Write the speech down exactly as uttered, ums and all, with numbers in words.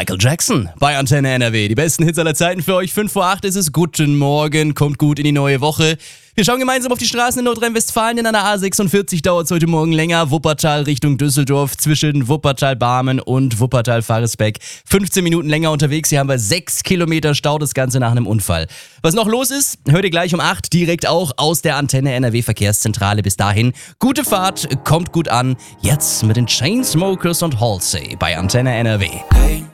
Michael Jackson bei Antenne N R W. Die besten Hits aller Zeiten für euch. fünf vor acht ist es. Guten Morgen, kommt gut in die neue Woche. Wir schauen gemeinsam auf die Straßen in Nordrhein-Westfalen, denn an der A sechsundvierzig dauert es heute Morgen länger. Wuppertal Richtung Düsseldorf zwischen Wuppertal-Barmen und Wuppertal-Faresbeck. fünfzehn Minuten länger unterwegs. Hier haben wir sechs Kilometer Stau, das Ganze nach einem Unfall. Was noch los ist, hört ihr gleich um acht direkt auch aus der Antenne N R W Verkehrszentrale. Bis dahin, gute Fahrt, kommt gut an. Jetzt mit den Chainsmokers und Halsey bei Antenne N R W. Hey.